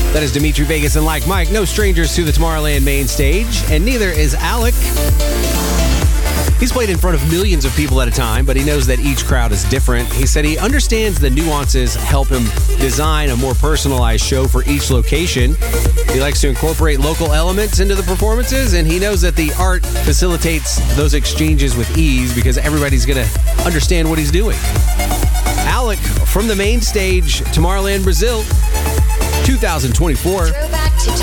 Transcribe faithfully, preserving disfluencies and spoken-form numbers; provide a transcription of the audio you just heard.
That is Dimitri Vegas and Like Mike, no strangers to the Tomorrowland main stage, and neither is Alec. He's played in front of millions of people at a time, but he knows that each crowd is different. He said he understands the nuances help him design a more personalized show for each location. He likes to incorporate local elements into the performances, and he knows that the art facilitates those exchanges with ease because everybody's going to understand what he's doing. Alec from the main stage, Tomorrowland Brazil, twenty twenty-four.